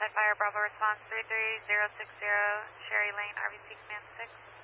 Fire Bravo response 33060, Sherry Lane, RBC Command 6.